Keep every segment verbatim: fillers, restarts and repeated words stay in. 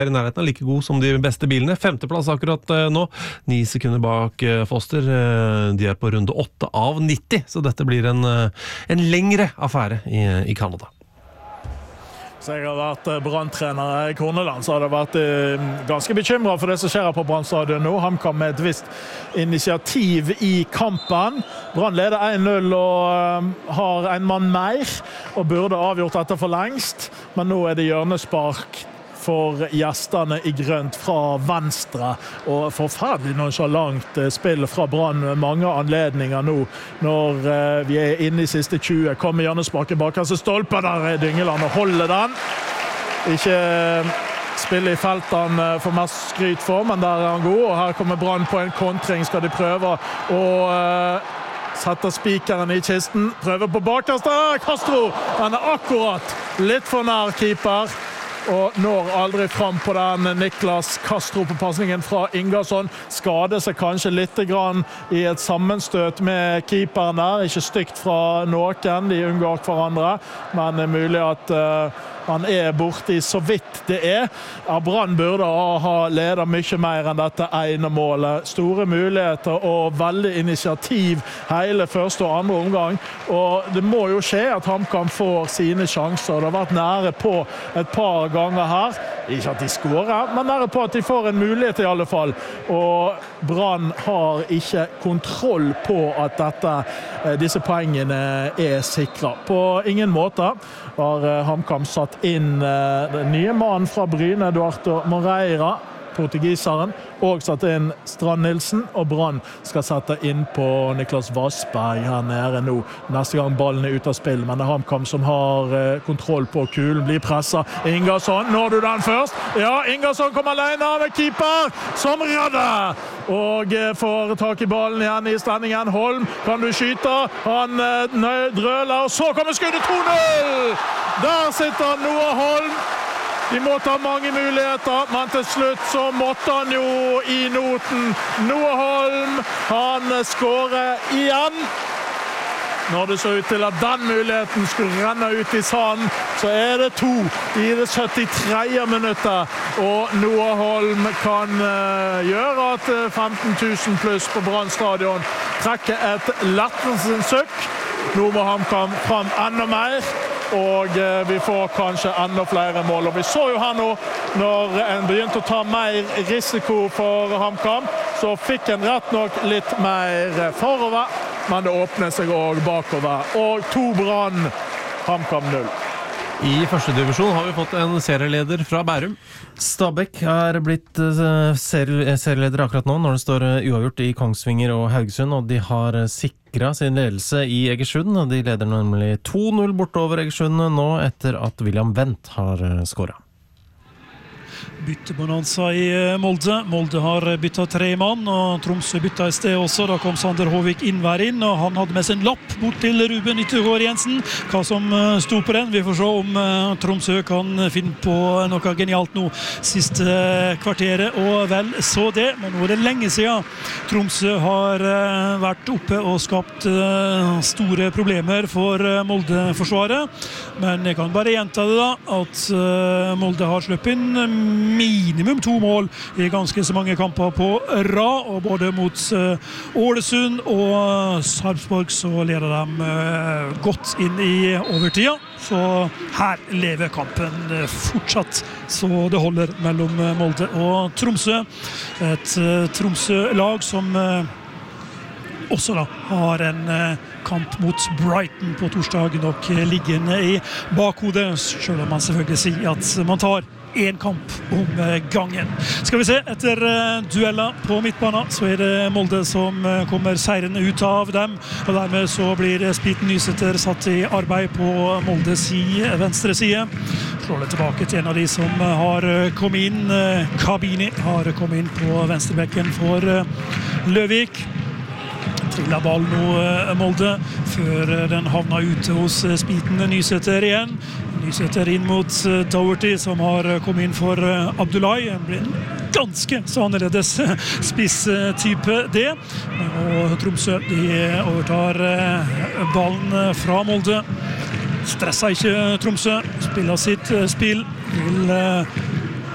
I nærheten er like god som de beste bilene. Femteplass akkurat nå, ni sekunder bak Foster. De er på runde åtte av nitti, så dette blir en, en lengre affære i, i Canada. Så jeg har vært branntrener i Korneland, så har det vært eh, ganske bekymret for det som skjer på Brannstadion nå. HamKam med et visst initiativ i kampen. Brann leder en null og eh, har en mann mer, og burde avgjort dette for lengst. Men nå er det hjørnespark for gjestene i grønt fra venstre, og forferdelig nonchalant spill fra Brann med mange anledninger nå, når eh, vi er inne i siste tjue. Kommer hjørnesparket bak, altså stolper der er Dyngeland og holder den. Ikke spille i felten for mest skryt for, men der er han god, og her kommer Brann på en kontring, skal de prøve å eh, sette spikeren i kisten, prøver på bakerste, Castro, han er akkurat litt for nær keeper, og når aldri fram på den. Niklas Castro på passningen fra Ingarsson skader seg kanskje litt grann i et sammenstøt med keeperen der, ikke stygt fra noen, de unngår hverandre, men det er mulig at uh, han er borte i så vidt det er. Ja, Brann burde ha ledet mye mer enn dette ene målet. Store muligheter og veldig initiativ hele første og andre omgang, og det må jo skje at HamKam får sine sjanser. Det har vært nære på et par ganger her, ikke at de skårer, men nære på at de får en mulighet i alle fall, og Brann har ikke kontroll på at dette, disse poengene er sikret. På ingen måte har HamKam satt inn den nye mannen fra Bryne, Eduardo Moreira, portugiseren, og satt inn Strand Nilsen, og Brann skal sette inn på Niklas Vassberg her nede nå, neste gang ballen er ute av spill, men det er HamKam som har kontroll på kulen, blir presset. Ingarsson, når du den først? Ja, Ingarsson kommer alene av keeper, som redder, og får tak i ballen igjen i standingen. Holm, kan du skyte? Han drøler, og så kommer skuddet to null! Der sitter Noah Holm. De må ta mange muligheter, men til slutt så måtte han jo i noten. Noah Holm, han skårer igjen. Når det så ut til at den muligheten skulle renne ut i sand, så er det to i det syttitre minuttet. Og Noah Holm kan uh, gjøre at femten tusen pluss på Brannstadion trekker et lettelsens søkk. Nå må HamKam fram enda mer, og uh, vi får kanskje enda flere mål. Og vi så jo her nå, når en begynte å ta mer risiko for HamKam, så fikk en rett nok litt mer forover, men det åpner seg også bakover. Og to Brann, HamKam null. I første divisjon har vi fått en serieleder fra Bærum. Stabæk er blitt serieleder akkurat nå, når det står uavgjort i Kongsvinger og Haugesund, og de har sikret sin ledelse i Egersund. De leder nemlig to null bortover Egersund nå, etter at William Wendt har skåret. Byttebonanza i Molde. Molde har byttet tre mann, og Tromsø byttet i sted også. Da kom Sander Håvik Innvær inn, og han hadde med sin lapp bort til Ruben Yttergård Jensen. Hva som stod på den, vi får se om Tromsø kan finne på noe genialt nå siste kvarteret, og vel så det. Men nå er det lenge siden Tromsø har vært oppe og skapt store problemer for Molde-forsvaret. Men jeg kan bare gjenta det da, at Molde har sluppet inn minimum to mål i ganske så mange kamper på rad, og både mot Ålesund og Sarpsborg så leder de godt inn i overtida, så her lever kampen fortsatt, så det holder mellom Molde og Tromsø. Et Tromsø-lag som også da har en kamp mot Brighton på torsdag nok liggende i bakhodet, selv om man selvfølgelig sier at man tar en kamp om gangen. Skal vi se, etter dueller på midtbanen så er det Molde som kommer seirende ut av dem, og dermed så blir Spiten Nyseter satt i arbeid på Moldes venstre side. Slår det tilbake til en av de som har kommet inn. Kabini har kommet inn på venstrebekken for Løvik. Trilla ball nå Molde, før den havna ute hos Spiten Nyseter igjen. Nyseter inn mot Doherty, som har kommet inn for Abdullahi. Han blir en ganske så annerledes spisstype det. Og Tromsø, de overtar ballen fra Molde. Stresser ikke Tromsø, spiller sitt spill. Vil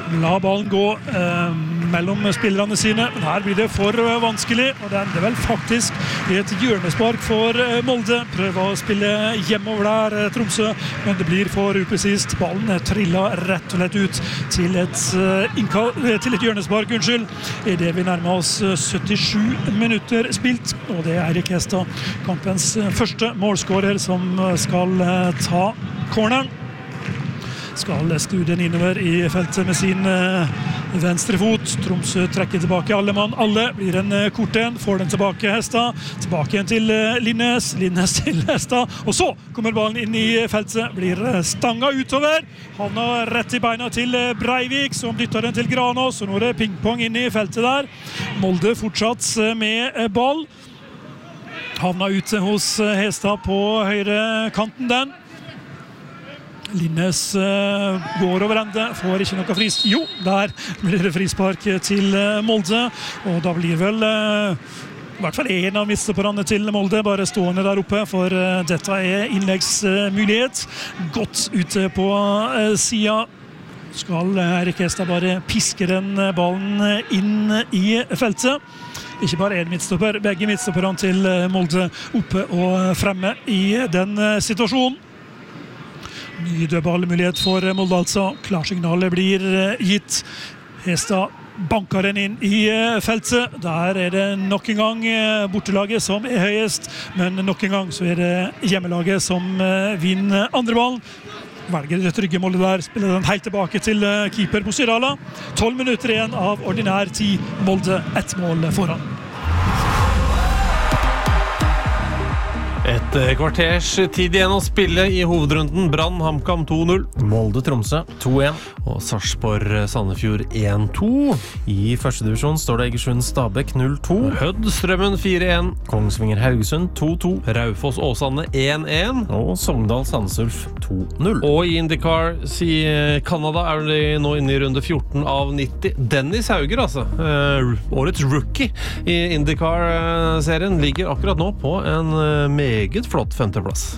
La ballen gå eh, mellom spillerne sine. Men her blir det for eh, vanskelig, og det ender vel faktisk i et hjørnespark for eh, Molde. Prøver å spille hjemover der, eh, Tromsø, men det blir for upresist. Ballen triller rett og slett ut til et, eh, innkall, eh, til et hjørnespark, unnskyld. I det vi nærmer oss eh, syttisju minutter spilt, og det er Eirik Hestad, kampens eh, første målskårer, som eh, skal eh, ta corneren. Skal skru den innover i feltet med sin uh, venstre fot. Tromsø trekker tilbake alle mann. Alle blir en uh, kort en. Får den tilbake Hestad. Tilbake igjen til uh, Linnes. Linnes til Hestad. Og så kommer ballen inn i feltet. Blir uh, stanga utover. Havner rett i beina til uh, Breivik, som dytter den til Granås. Og nå er det pingpong inn i feltet der. Molde fortsatt uh, med uh, ball. Havner ute hos uh, Hestad på høyre kanten den. Linnes uh, går over ende, får ikke noe fris. Jo, der blir det frispark til uh, Molde, og da blir vel uh, i hvert fall en av midtstopperne til Molde bare stående der oppe, for uh, dette er innleggsmulighet. Uh, Godt ute på uh, siden. Skal Eirik Hestad bare piske den ballen inn i feltet. Ikke bare en midtstopper, begge midtstopperne til Molde oppe og fremme i den uh, situasjonen. Ny dødballmulighet for Molde altså. Klarsignalet blir gitt. Hestad banker den inn i feltet. Der er det nok en gang bortelaget som er høyest, men nok en gang så er det hjemmelaget som vinner andre ballen. Velger det trygge Molde der, spiller den helt tilbake til keeper Musirala. tolv minutter igjen av ordinær tid. Molde ett mål foran. Et kvarters tid igjen å spille i hovedrunden. Brann HamKam to null. Molde Tromsø to en. Og Sarpsborg Sandefjord én to. I første divisjon står det Egersund Stabæk null to. Hødd Strømmen fire en. Kongsvinger Haugesund to to. Raufoss Åsane én en. Og Sogndal Sandnes Ulf to null. Og i IndyCar i Canada er de nå inne i runde fjorten av nitti. Dennis Hauger, altså. Uh, årets rookie i IndyCar-serien ligger akkurat nå på en uh, meget flott femteplass.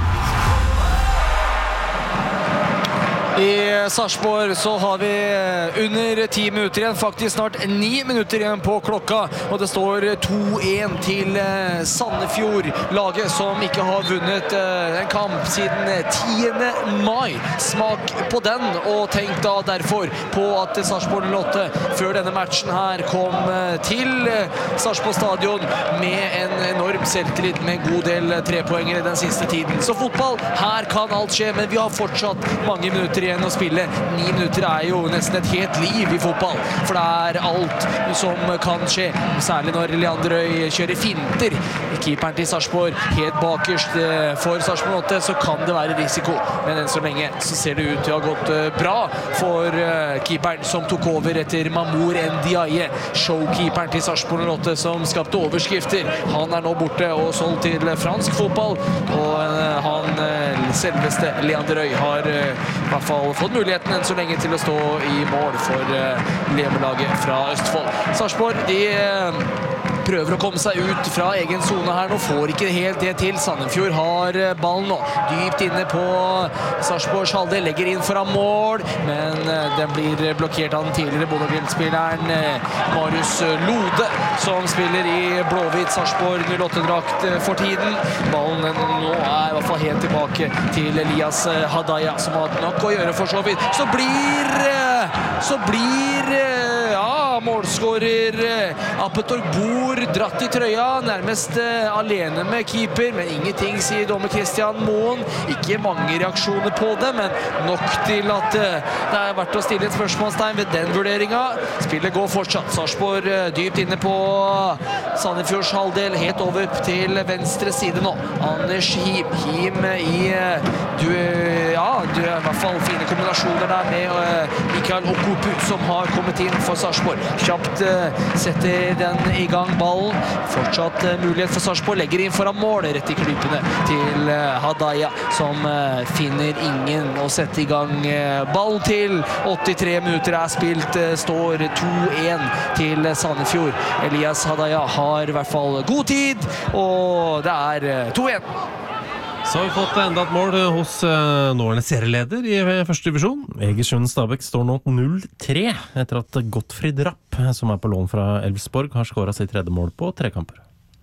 I Sarpsborg så har vi under ti minutter igjen, faktisk snart ni minutter igjen på klokka, og det står to en til Sandefjord, laget som ikke har vunnet en kamp siden tiende mai. Smak på den, og tenk da derfor på at Sarpsborg null åtte før denne matchen her kom til Sarpsborg stadion med en enorm selvtillit med en god del trepoenger i den siste tiden. Så fotball, her kan alt skje, men vi har fortsatt mange minutter igjen å spille. Ni minutter er jo nesten et helt liv i fotball, for det er alt som kan skje, særlig når Leander Øy kjører finter. Keeperen til Sarpsborg helt bakerst for Sarpsborg null åtte, så kan det være risiko, men enn så lenge så ser det ut til å ha gått bra for keeperen som tok over etter Mamour Ndiaye, showkeeperen til Sarpsborg null åtte som skapte overskrifter. Han er nå borte og solgt til fransk fotball, og han selveste Leander Øy har i hvert fall fått muligheten enn så lenge til å stå i mål for uh, levelaget fra Østfold. Sarpsborg, de uh, prøver å komme seg ut fra egen zone her. Nå får ikke helt det til. Sandefjord har uh, ballen nå. Dypt inne på Sarpsborgs halvdel. Legger inn foran mål, men uh, den blir blokkert av den tidligere Bodø-Glimt-spilleren uh, Marius Lode, som spiller i blåhvit Sarpsborg null åtte-drakt uh, for tiden. Ballen uh, nå er i hvert fall helt tilbake til Elias uh, Hadaya, som har nok å gjøre for så vidt. Så blir så blir ja, målskårer Apetor Bor dratt i trøya, nærmest alene med keeper, men ingenting, sier dommer Christian Moen. Ikke mange reaksjoner på det, men nok til at det er verdt å stille et spørsmålstegn ved den vurderingen. Spillet går fortsatt. Sarpsborg dypt inne på Sandefjords halvdel, helt over til venstre side nå. Anders Him, Him i du, ja, du er i hvert fall fine kombinasjoner der med uh, Mikael Okupu, som har kommet inn for Sarpsborg. Kjapt uh, setter den i gang ballen. Fortsatt uh, mulighet for Sarpsborg. Legger inn foran mål, rett i klypene til uh, Hadaya, som uh, finner ingen å sette i gang uh, ballen til. åttitre minutter er spilt, uh, står to en til Sandefjord. Elias Hadaya har i hvert fall god tid, og det er uh, to en. Så har vi fått enda et mål hos uh, nåværende serieleder i første divisjon. Egersund Stabæk står nå null tre etter at Gottfried Rapp, som er på lån fra Elfsborg, har skåret sitt tredje mål på tre kamper.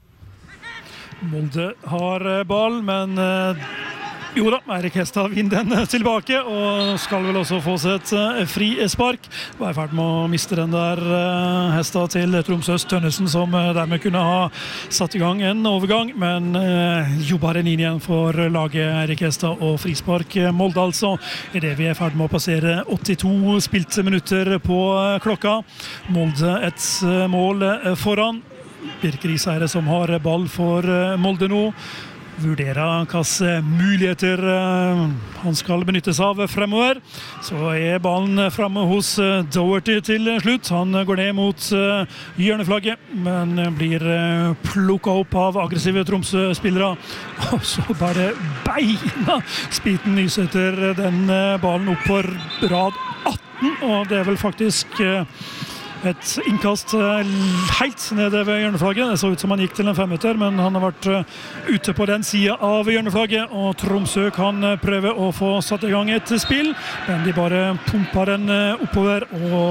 Molde har ball, men uh, jo da, Eirik Hestad vinner den tilbake, og skal vel også få seg et uh, fri spark. Var i ferd med å miste den der uh, Hestad til Tromsøs Tønnesen, som uh, dermed kunne ha satt i gang en overgang, men uh, jobber den inn igjen for laget Eirik Hestad og frispark Molde altså. I det vi er i ferd med å passere åttito spilte minutter på uh, klokka. Molde et uh, mål uh, foran. Birk Riseire som har ball for Molde nå, vurderer hvilke muligheter han skal benyttes av fremover. Så er ballen fremme hos Doherty til slutt. Han går ned mot hjørneflagget, men blir plukket opp av aggressive Tromsø-spillere. Og så bare beina Spiten Nysæter den ballen opp på rad atten, og det er vel faktisk et innkast helt nede ved hjørneflagget. Det så ut som han gikk til en femmeter, men han har vært ute på den siden av hjørneflagget, og Tromsø kan prøve å få satt i gang et spill, men de bare pumper den oppover,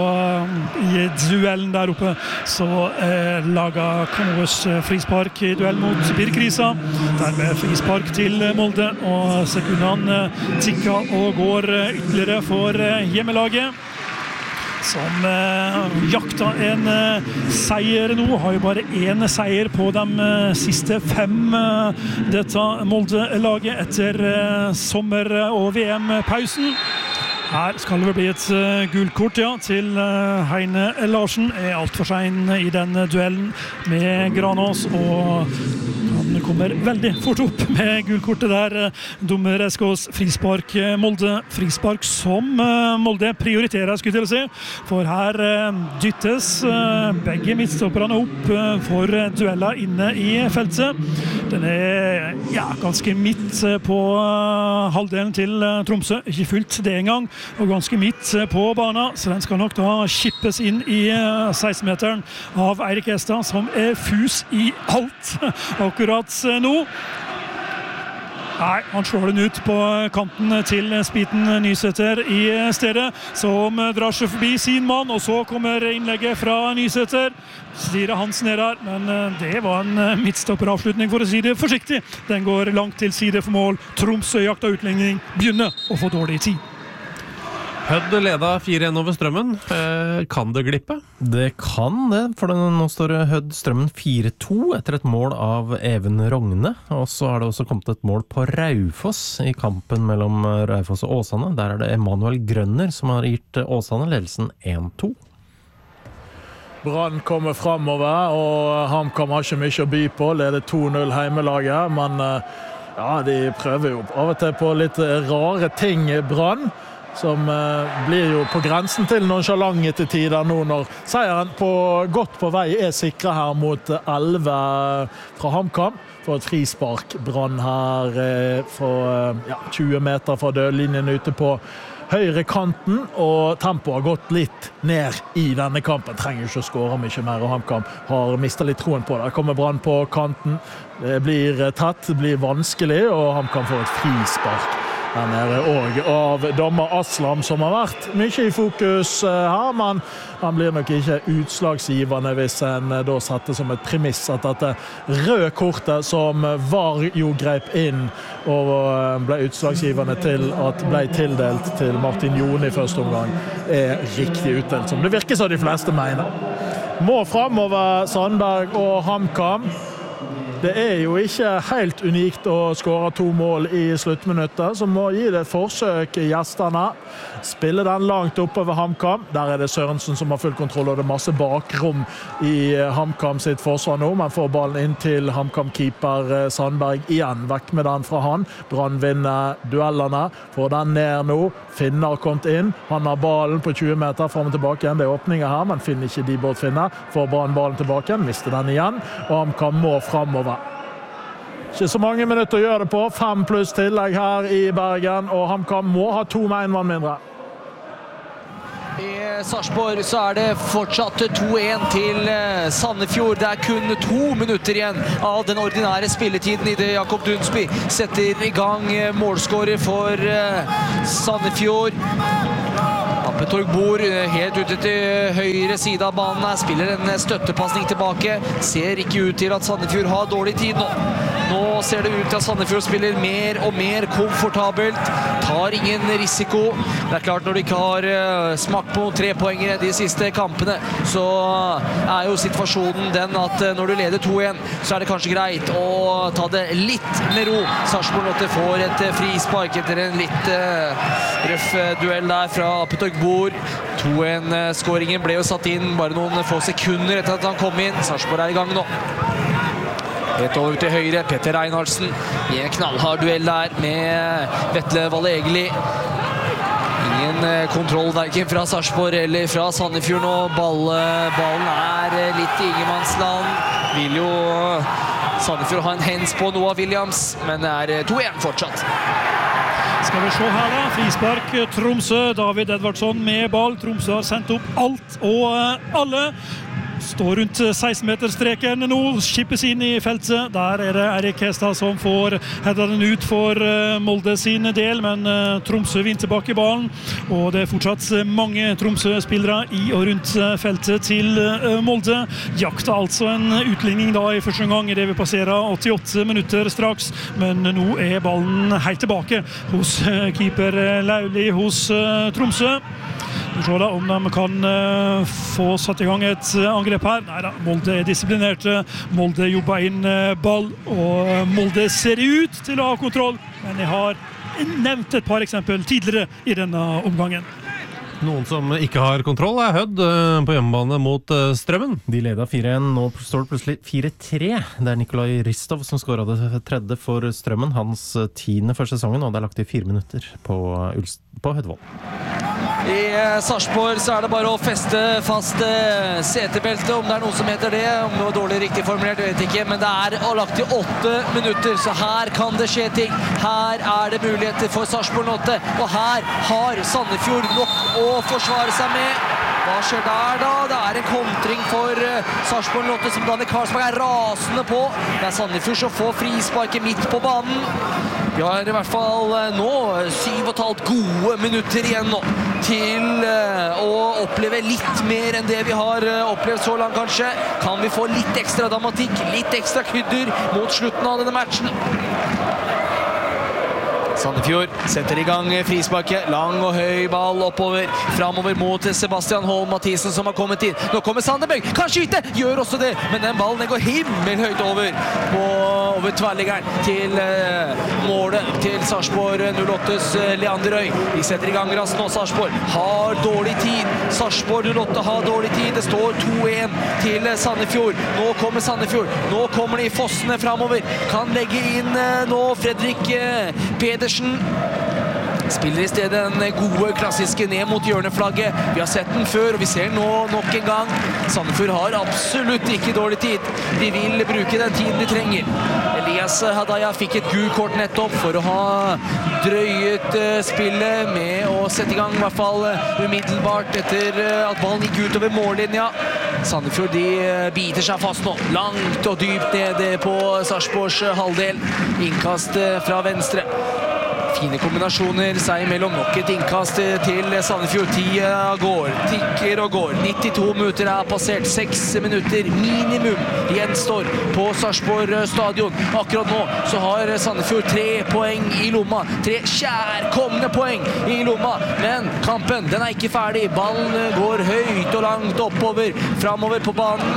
og i duellen der oppe så eh, lager Kanovers frispark i duell mot Birk Risa. Dermed frispark til Molde, og sekundene tikker og går ytterligere for hjemmelaget, som eh, jakta en eh, seier nå. Har jo bare en seier på de eh, siste fem eh, dette Molde-laget etter eh, sommer- og V M-pausen. Her skal det bli et uh, gullkort ja, til uh, Heine Larsen. Er alt for sein i den duellen med Granås, og han kommer veldig fort opp med gullkortet der. Dommer Eskås, frispark Molde. Frispark som uh, Molde prioriterer, skulle jeg si. For her uh, dyttes uh, begge midtstopperne opp uh, for dueller inne i feltet. Den er ja, ganske midt uh, på uh, halvdelen til uh, Tromsø. Ikke fullt det engang. Og ganske midt på bana, så den skal nok da kippes inn i seksten-meteren av Eirik Hestad, som er fus i alt akkurat nå. Nei, han slår den ut på kanten til Spiten Nysæter i stedet, som drar seg forbi sin mann, og så kommer innlegget fra Nysæter. Stire Hansen er der, men det var en midtstopperavslutning, for å si det forsiktig. Den går langt til side for mål. Tromsø jakta utligning, begynner å få dårlig tid. Hødd leda fire en over Strømmen. Eh, kan det glippe? Det kan det, for nå står Hødd Strømmen fire to etter et mål av Even Rogne. Og så har det også kommet et mål på Raufoss i kampen mellom Raufoss og Åsane. Der er det Emanuel Grønner som har gitt Åsane ledelsen en to. Brann kommer fremover, og HamKam har ikke mye å by på. Leder to null heimelaget, men ja, de prøver jo av og til på litt rare ting, Brann. Som eh, blir jo på grensen til nonchalant til tider nå, når seieren på godt på vei er sikret her mot elleve fra HamKam. For et frispark Brann her eh, for ja, tjue meter fra dørlinjen ute på høyre kanten, og tempoet har gått litt ned i denne kampen. Trenger ikke å skåre mye mer, og HamKam har mistet litt troen på det. Der kommer Brann på kanten. Det blir tett, det blir vanskelig, og HamKam får et frispark her nede, og av dommer Aslam, som har vært mye i fokus her, men han blir nok ikke utslagsgivende hvis en da setter som et premiss at dette røde kortet som var jo greip inn og ble utslagsgivende til at ble tildelt til Martin Jone i første omgang, er riktig utdelt, som det virker som de fleste mener. Må fremover Sandberg og HamKam. Det er jo ikke helt unikt å skåre to mål i sluttminuttet, så må gi det et forsøk i gjestene. Spille den langt oppover HamKam. Der er det Sørensen som har full kontroll, og det er masse bakrom i HamKam sitt forsvar nå. Man får ballen inn til HamKam-keeper Sandberg igjen. Vekk med den fra han. Brann vinner duellene. Får den ned nå. Finner kommet inn. Han har ballen på tjue meter frem og tilbake igjen. Det er åpninger her, men finner ikke de bort finner. Får Brann ballen tilbake igjen. Mister den igjen. Og HamKam må fremover. Ikke så mange minutter å gjøre det på. Fem pluss tillegg her i Bergen, og HamKam må ha to med en mann mindre. I Sarpsborg så er det fortsatt to en til Sandefjord. Det er kun to minutter igjen av den ordinære spilletiden i det Jakob Dunsby setter i gang målskårer for Sandefjord. Appetorg bor helt ute til høyre side av banen her, spiller en støttepassning tilbake. Ser ikke ut til at Sandefjord har dårlig tid nå. Nå ser det ut til at Sandefjord spiller mer og mer komfortabelt, tar ingen risiko. Det er klart når du ikke har smakt på trepoengere de siste kampene, så er jo situasjonen den at når du leder to en, så er det kanskje greit å ta det litt med ro. Sarpsborg Lotte får et frispark etter en litt uh, røff duell der fra Appetorg Bor. to en-skåringen ble jo satt inn bare noen få sekunder etter at han kom inn. Sarpsborg er i gang nå. Rett over til høyre, Petter Reinhardsen i en knallhard duell der med Vetle Valle Egeli. Ingen kontroll hverken fra Sarpsborg eller fra Sandefjord nå. Ball, ballen er litt i ingenmannsland. Vil jo Sandefjord ha en hens på Noah Williams, men det er to en fortsatt. Skal vi se her da, frispark Tromsø, David Edvardsson med ball. Tromsø har sendt opp alt og alle. Står rundt seksten-meterstreken nå, skippes inn i feltet. Der er det Erik Hestad som får hedda den ut for Molde sin del, men Tromsø vinner tilbake ballen. Og det er fortsatt mange Tromsø-spillere i og rundt feltet til Molde. Jakta altså en utligning da i første gang i det vi passerer åttiåtte minutter straks, men nå er ballen helt tilbake hos keeper Lauli hos Tromsø. Vi ser da om de kan uh, få satt i gang et uh, angrep her. Neida, Molde er disiplinerte. Molde jobber inn uh, ball, og uh, Molde ser ut til å ha kontroll. Men jeg har nevnt et par eksempel tidligere i denne omgangen. Noen som ikke har kontroll er Hødd uh, på hjemmebane mot uh, Strømmen. De leder fire en, nå står det plutselig fire tre. Det er Nikolaj Ristov som skåret det tredje for Strømmen. Hans tiende for sesongen, og det er lagt i fire minutter på, Ulst på Hødvoll. I Sarpsborg så er det bare å feste fast setebeltet, om det er noe som heter det. Om det var dårlig riktig formulert, vet jeg ikke, men det er lagt i åtte minutter, så her kan det skje ting. Her er det muligheter for Sarpsborg Lotte, og her har Sandefjord nok å forsvare seg med. Hva skjer der da? Det er en kontring for Sarpsborg Lotte som Danny Karlsberg er rasende på. Det er Sandefjord som får frisparket midt på banen. Vi har i hvert fall nå syv og et halvt gode minutter igjen nå til å oppleve litt mer enn det vi har opplevd så langt kanskje. Kan vi få litt ekstra dramatikk, litt ekstra krydder mot slutten av denne matchen? Sandefjord setter i gang frisparket, lang og høy ball oppover, framover mot Sebastian Holm Mathisen som har kommet inn. Nå kommer Sanderbøg, kan skyte, gjør også det, men den ballen den går himmelhøyt over på over tverrliggeren til uh, målet til Sarpsborg null åttes uh, Leander Øy. De setter i gang raskt nå, Sarpsborg har dårlig tid, Sarpsborg null åtte har dårlig tid, det står to en til Sandefjord. Nå kommer Sandefjord, nå kommer de fossene framover, kan legge inn uh, nå Fredrik uh, Pedersen. Spiller i stedet den gode, klassiske ned mot hjørneflagget. Vi har sett den før, og vi ser den nå nok en gang. Sandefjord har absolutt ikke dårlig tid. De vil bruke den tiden de trenger. Elias Hadaya fikk et gult kort nettopp for å ha drøyet spillet med å sette i gang i hvert fall umiddelbart etter at ballen gikk ut over mållinja. Sandefjord de biter seg fast nå, langt og dypt nede på Sarpsborgs halvdel. Innkast fra venstre. Fine kombinasjoner seg imellom, nok et innkast til Sandefjord. Tida går, tikker og går. nittito minutter er passert, seks minutter minimum gjenstår på Sarpsborg stadion. Akkurat nå så har Sandefjord tre poeng i lomma, tre kjærkomne poeng i lomma, men kampen den er ikke ferdig. Ballen går høyt og langt oppover, framover på banen.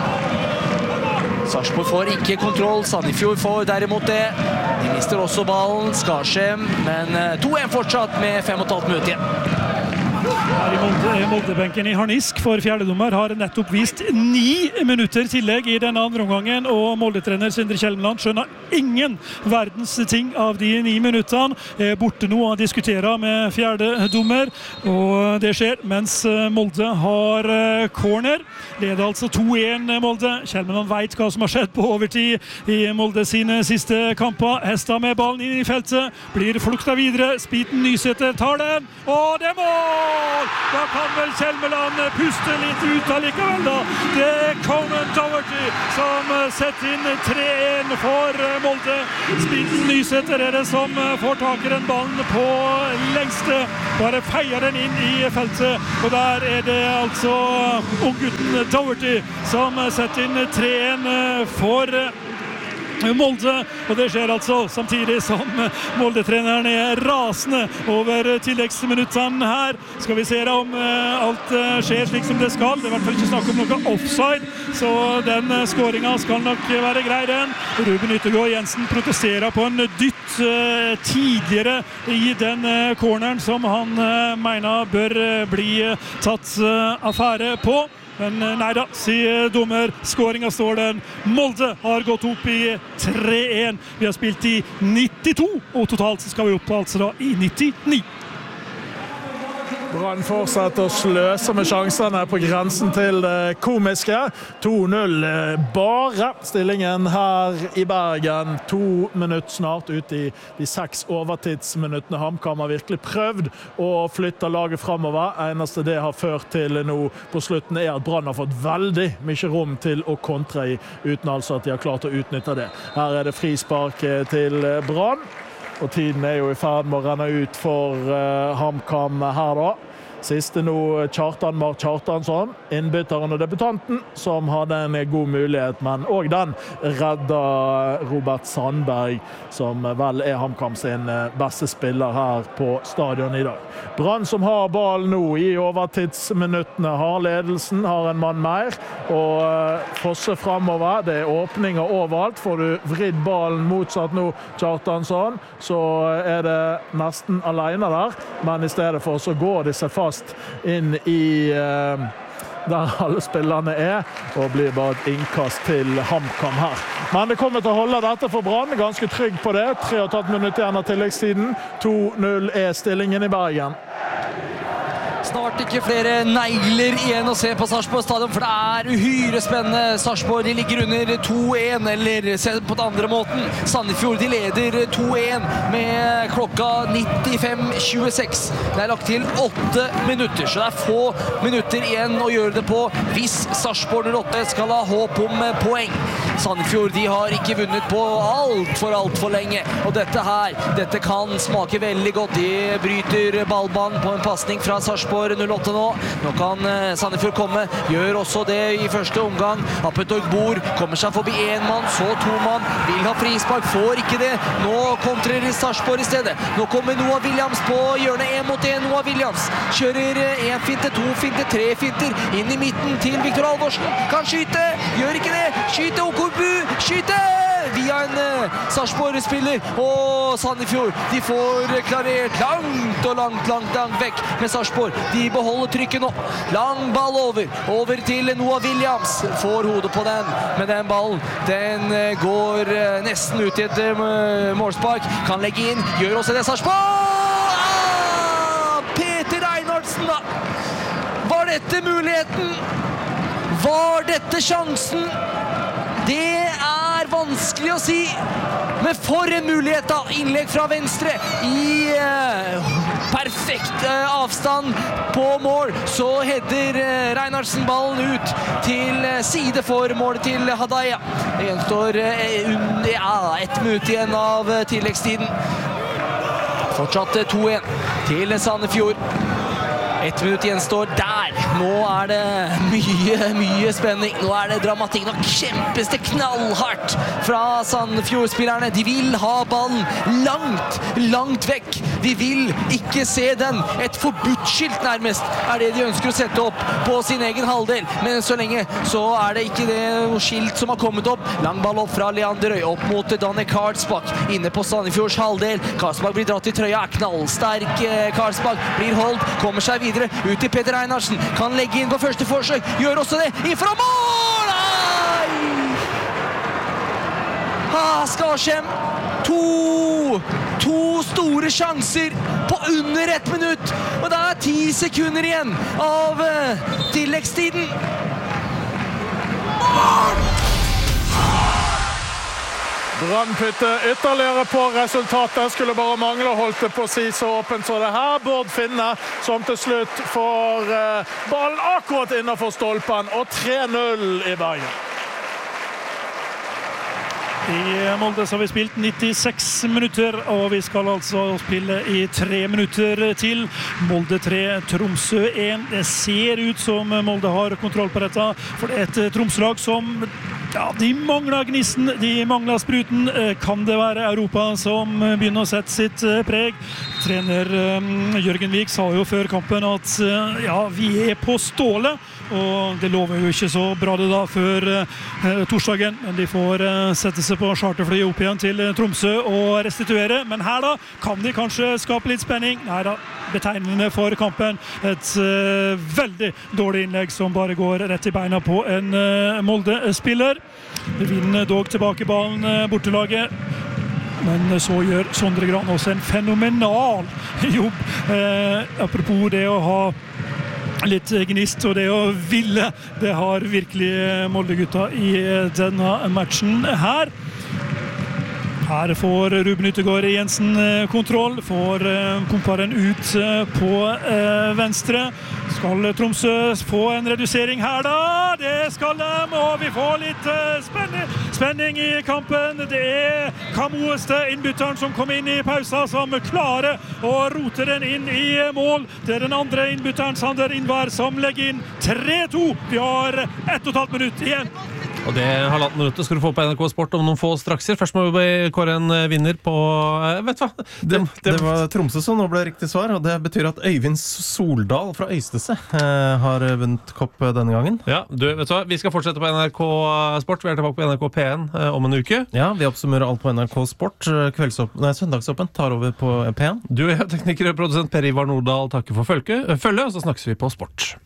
Sarpsborg får ikke kontroll, Sandefjord får derimot det. De mister også ballen, Skarsheim, men to en fortsatt med fem og et halvt minutter igjen. Her i Molde, Moldebenken i Harnisk for fjerdedommer har nettopp vist ni minutter tillegg i denne andre omgangen, og Molde-trener Sindre Kjelmeland skjønner ingen verdens ting av de ni minuttene. Er borte nå og diskuterer med fjerdedommer, og det skjer mens Molde har corner. Leder altså to en Molde. Kjelmeland vet hva som har skjedd på overtid i Molde sine siste kamper. Hestad med ballen inn i feltet, blir flukta videre. Spiten Nysæter tar den, og det er mål! mål. Da kan vel Kjelmeland puste litt ut allikevel da. Det er Conan Doherty som setter inn tre en for Molde. Spiden Nysæter er det som får tak i den ballen på lengste. Bare feier den inn i feltet, og der er det altså unggutten Doherty som setter inn tre en for Molde, og det skjer altså samtidig som Molde-treneren er rasende over tilleggsminuttene her. Skal vi se om alt skjer slik som det skal. Det er i hvert fall ikke snakk om noe offside, så den skåringen skal nok være grei den. Ruben Yttergård Jensen protesterer på en dytt tidligere i den corneren som han mener bør bli tatt affære på. Men nei da, sier dommer, skåringen står den. Molde har gått opp i tre en. Vi har spilt i nittito, og totalt så skal vi opp altså da i nittini. Brann fortsetter å sløse med sjansene på grensen til det komiske. to null bare stillingen her i Bergen. To minutter snart ut i de seks overtidsminuttene. HamKam har virkelig prøvd å flytte laget fremover. Eneste det har ført til nå på slutten er at Brann har fått veldig mye rom til å kontre i, uten altså at de har klart å utnytte det. Her er det frispark til Brann. Og tiden er jo i ferd med å renne ut for uh, HamKam her da. Siste nå Kjartan Mark Kjartansson, innbytteren og debutanten, som hadde en god mulighet, men også den redda Robert Sandberg, som vel er HamKam sin beste spiller her på stadion i dag. Brann som har ball nå i overtidsminuttene, har ledelsen, har en mann mer, og uh, Fosse fremover. Det er åpninger overalt. Får du vridd ballen motsatt nå Kjartansson, så er det nesten alene der, men i stedet for så går de seg fast inn i uh, der alle spillerne er, og blir bare et innkast til HamKam her. Men det kommer til å holde dette for Brann, ganske trygg på det. Tre og et halvt minutt igjen av tilleggstiden. to null er stillingen i Bergen. Snart ikke flere negler igjen å se på Sarpsborg stadion, for det er uhyre spennende. Sarpsborg, de ligger under to en, eller se på den andre måten. Sandefjord, de leder to en med klokka nittifem tjueseks. Det er lagt til åtte minutter, så det er få minutter igjen å gjøre det på hvis Sarpsborg null åtte skal ha håp om poeng. Sandefjord, de har ikke vunnet på alt for alt for lenge, og dette her, dette kan smake veldig godt. De bryter ballbanen på en passning fra Sarpsborg null åtte nå. Nå kan Sandefjord komme, gjør også det i første omgang. Appetorg Bor kommer seg forbi en mann, så to mann, vil ha frispark, får ikke det. Nå kontrer Sarpsborg i stedet. Nå kommer Noah Williams på hjørnet, en mot en. Noah Williams kjører en finte, to finte, tre finter, inn i midten til Viktor Alvorsen. Kan skyte, gjør ikke det. Skyte, Okorbu, skyte! Via en uh, Sarpsborg-spiller, og Sandefjord, de får klarert langt og langt, langt, langt vekk med Sarpsborg. De beholder trykket nå. Lang ball over, over til Noah Williams. Får hodet på den, men den ballen, den uh, går uh, nesten ut i et uh, målspark. Kan legge inn, gjør også det Sarpsborg! Ah, Peter Reinhardsen da! Var dette muligheten? Var dette sjansen? Det er vanskelig å si, men for en mulighet da, innlegg fra venstre i uh, perfekt uh, avstand på mål, så header uh, Reinhardsen ballen ut til uh, side for målet til Hadaya. Det gjenstår uh, un- ja, ett minutt igjen av uh, tilleggstiden. Fortsatt uh, to en til Sandefjord. Ett minutt gjenstår der. Nå er det mye, mye spenning. Nå er det dramatikk. Nå kjempes det knallhardt fra Sandefjord-spillerne. De vil ha ballen langt, langt vekk. De vil ikke se den. Et forbudt-skilt nærmest er det de ønsker å sette opp på sin egen halvdel. Men så lenge så er det ikke det noe skilt som har kommet opp. Lang ball opp fra Leander Øy, opp mot Danny Karlsbakk. Inne på Sandefjords halvdel. Karlsbakk blir dratt i trøya. Knallsterk Karlsbakk blir holdt. Kommer seg videre ut til Peter Reinhardsen. Kan legge inn på første forsøk. Gjør også det. Innfra mål! Nei! Ah, Skarsheim. To, to store sjanser på under ett minutt. Og det er ti sekunder igjen av uh, tilleggstiden. Mål! Brann putter ytterligere på resultatet, skulle bare mangle å holde det på si så åpent så det her. Bård Finne som til slutt får uh, ballen akkurat innenfor stolpen, og tre null i Bergen. I Molde så har vi spilt nittiseks minutter, og vi skal altså spille i tre minutter til. Molde tre, Tromsø én. Det ser ut som Molde har kontroll på dette, for det er et Tromsø-lag som ja, de mangler gnisten, de mangler spruten. Kan det være Europa som begynner å sette sitt preg? Trener Jørgen Vik sa jo før kampen at ja, vi er på stålet, og det lover jo ikke så bra det da før eh, torsdagen, men de får eh, sette seg på charterflyet opp igjen til Tromsø og restituere, men her da kan de kanskje skape litt spenning. Nei da, betegnende for kampen, et eh, veldig dårlig innlegg som bare går rett i beina på en eh, Molde-spiller. De vinner dog tilbake ballen eh, bortelaget, men så gjør Sondre Gran også en fenomenal jobb. Eh, apropos det å ha litt gnist og det å ville, det har virkelig Molde-gutta i denne matchen her. Her får Ruben Yttergård Jensen kontroll, får pumparen ut på venstre. Skal Tromsø få en redusering her da? Det skal de, og vi får litt spenning, spenning i kampen. Det er Kamoeste, innbytteren som kom inn i pausa, som klarer å rote den inn i mål. Det er den andre innbytteren, Sander Innvær, som legger inn tre to. Vi har ett og et halvt minutt igjen. Og det halvandet minuttet skal du få på N R K Sport om noen få strakser. Først må vi kåre en vinner på... Vet du hva? Det, det var Tromsø som nå ble riktig svar, og det betyr at Øyvind Soldal fra Øystese eh, har vunnet kopp denne gangen. Ja, du, vet du hva? Vi skal fortsette på N R K Sport. Vi er tilbake på N R K P én eh, om en uke. Ja, vi oppsummerer alt på N R K Sport. Kveldsopp, nei, søndagsåpen tar over på P én. Du og jeg, tekniker og produsent Per Ivar Nordahl, takker for følge, følge, og så snakkes vi på sport.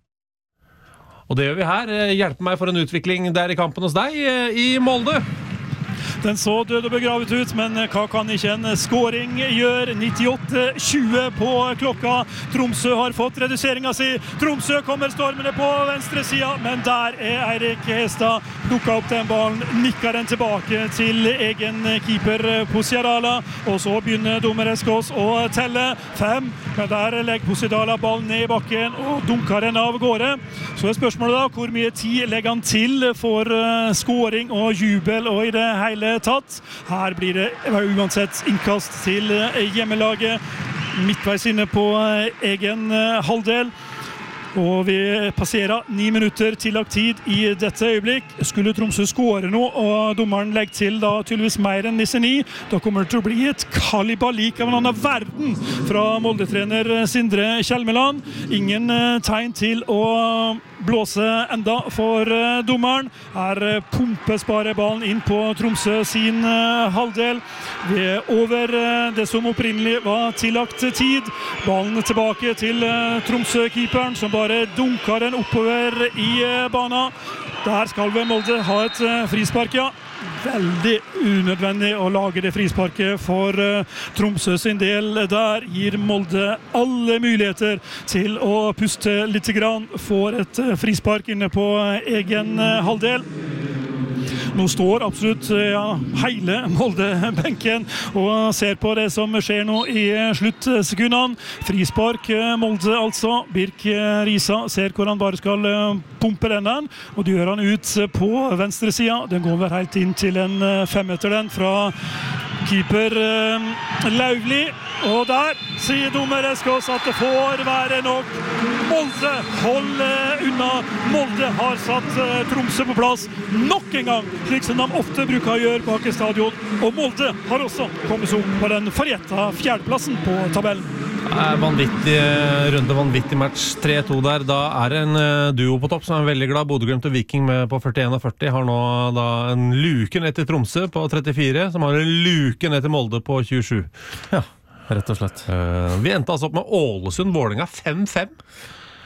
Og det gjør vi her. Hjelpe meg for en utvikling der i kampen hos deg i Molde. Den så død og begravet ut, men hva kan ikke en scoring gjøre? nittiåtte tjue på klokka. Tromsø har fått reduseringen sin. Tromsø kommer stormende på venstre siden, men der er Eirik Hestad. Plukket opp den ballen, nikker den tilbake til egen keeper Posiadala, og så begynner dommer Eskås å telle fem, men der legger Posiadala ballen ned i bakken og dunker den av gårde. Så er spørsmålet da, hvor mye tid legger han til for scoring og jubel og i det hele tatt? Her blir det uansett innkast til hjemmelaget, midtveis inne på egen halvdel. Og vi passerer ni minutter tillagt tid i dette øyeblikk. Skulle Tromsø skåre noe, og dommeren legger til da tydeligvis mer enn disse ni, da kommer det til å bli et kalibalik av en annen verden fra Molde-trener Sindre Kjelmeland. Ingen tegn til å blåse enda for dommeren. Her pumpes bare ballen inn på Tromsø sin halvdel. Vi er over det som opprinnelig var tillagt tid. Ballen tilbake til Tromsø-keeperen, som bare dunker den oppover i banen. Der skal vi Molde ha et frispark, ja. Veldig unødvendig å lage det frisparket for Tromsø sin del. Der gir Molde alle muligheter til å puste litt grann. Får et frispark inne på egen halvdel. Nå står absolutt ja, hele Molde-benken og ser på det som skjer nå i sluttsekundene. Frispark Molde altså. Birk Risa ser hvor han bare skal pumpe den, og det gjør han ut på venstre siden. Den går vel helt inn til en femmeter den fra keeper Lauvli. Og der sier dommer Eskås at det får være nok. Molde holder unna. Molde har satt Tromsø på plass nok en gang, slik som de ofte bruker å gjøre bak i stadion. Og Molde har også kommet opp på den forjetta fjerdeplassen på tabellen. Vanvittig runde, vanvittig match. tre to der. Da er det en duo på topp som er veldig glad. Bodø Glimt og Viking med på førtien og førti har nå da en luke ned til Tromsø på trettifire, som har en luke ned til Molde på tjuesju. Ja, rett og slett. Uh, vi endte altså opp med Ålesund Vålerenga fem fem.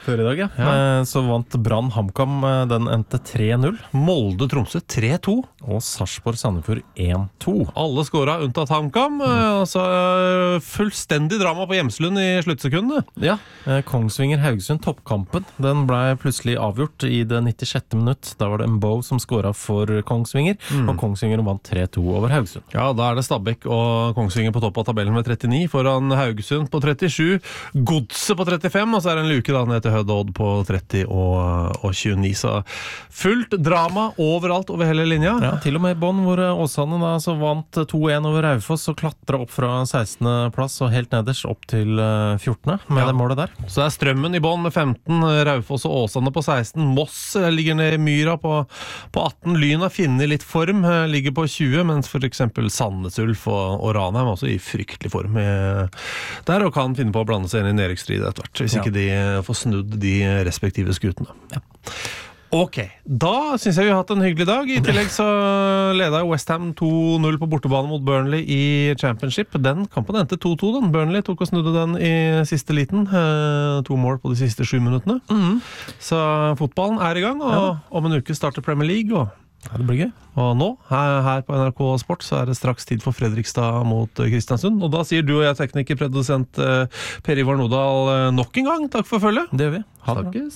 Før i dag, ja. ja. Så vant Brann HamKam, den endte tre null. Molde Tromsø tre to. Og Sarpsborg Sandefjord én to. Alle skåret unntatt HamKam. Mm. Altså, fullstendig drama på Hjemslund i sluttsekundene. Ja, Kongsvinger Haugesund, toppkampen. Den ble plutselig avgjort i det nittisjette minutt. Da var det Mbo som skåret for Kongsvinger, mm. og Kongsvinger vant tre to over Haugesund. Ja, da er det Stabæk og Kongsvinger på topp av tabellen med trettini, foran Haugesund på trettisju, Godset på trettifem, og så er det en luke da ned til Hødd Odd på tretti og, og tjueni. Så fullt drama overalt over hele linja. Ja, til og med i bånn, hvor Åsane da så vant to en over Raufoss og klatra opp fra sekstende plass og helt nederst opp til fjortende med ja. det målet der. Så er Strømmen i bånn med femten, Raufoss og Åsane på seksten, Moss ligger ned i Myra på, på atten, Lyn har finnet litt form, ligger på tjue, mens for eksempel Sandnes Ulf og, og Ranheim også i fryktelig form der, og kan finne på å blande seg inn i nedrykksstrid etter hvert, hvis ja. ikke de får snudd de respektive skutene. Ja. Ok, da synes jeg vi har hatt en hyggelig dag. I tillegg så ledet West Ham to null på bortebane mot Burnley i Championship. Den kampen endte to to, den. Burnley tok og snudde den i siste liten. To mål på de siste sju minuttene. Mm. Så fotballen er i gang, og ja. om en uke starter Premier League, og ja, det blir gøy. Og nå, her, her på N R K Sport, så er det straks tid for Fredrikstad mot Kristiansund. Og da sier du og jeg, tekniker, produsent Per Ivar Nodal, nok en gang takk for følget. Det gjør vi. Ha det bra.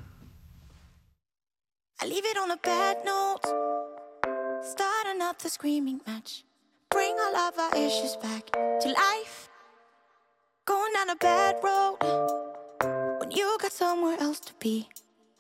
I leave it on a bad note, starting up the screaming match, bring all of our issues back to life, going down a bad road, when you got somewhere else to be.